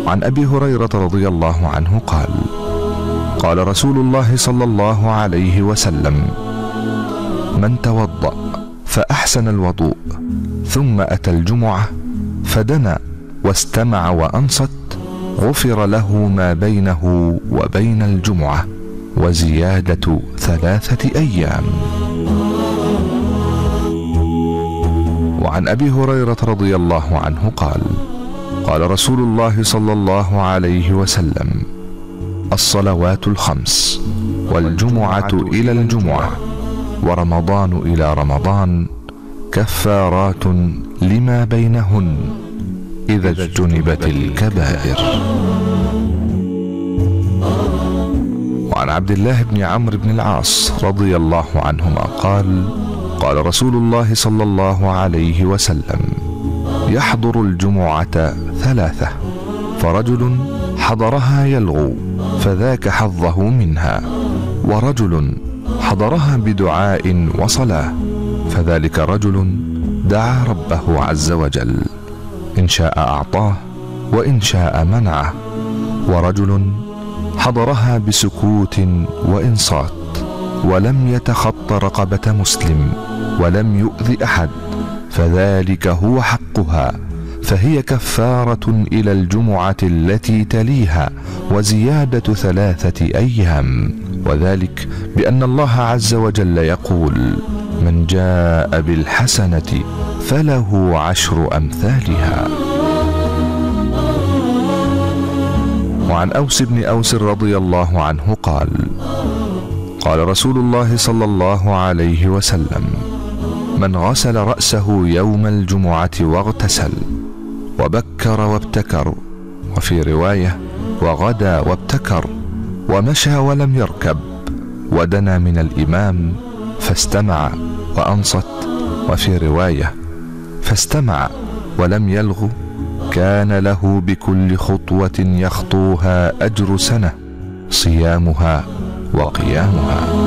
عن أبي هريرة رضي الله عنه قال: قال رسول الله صلى الله عليه وسلم: من توضأ فأحسن الوضوء ثم أتى الجمعة فدنا واستمع وأنصت غفر له ما بينه وبين الجمعة وزيادة 3 أيام. وعن أبي هريرة رضي الله عنه قال: قال رسول الله صلى الله عليه وسلم: الصلوات الخمس والجمعة إلى الجمعة ورمضان إلى رمضان كفارات لما بينهن إذا اجتنبت الكبائر. وعن عبد الله بن عمرو بن العاص رضي الله عنهما قال: قال رسول الله صلى الله عليه وسلم: يحضر الجمعة 3، فرجل حضرها يلغو فذاك حظه منها، ورجل حضرها بدعاء وصلاة فذلك رجل دعا ربه عز وجل، إن شاء أعطاه وإن شاء منعه، ورجل حضرها بسكوت وإنصات ولم يتخط رقبة مسلم ولم يؤذ أحد فذلك هو حقها، فهي كفارة إلى الجمعة التي تليها وزيادة 3 أيام، وذلك بأن الله عز وجل يقول: من جاء بالحسنة فله 10 أمثالها. وعن أوس بن أوس رضي الله عنه قال: قال رسول الله صلى الله عليه وسلم: من غسل رأسه يوم الجمعة واغتسل وبكر وابتكر، وفي رواية وغدا وابتكر، ومشى ولم يركب، ودنا من الإمام فاستمع وأنصت، وفي رواية فاستمع ولم يلغ، كان له بكل خطوة يخطوها أجر سنة صيامها وقيامها.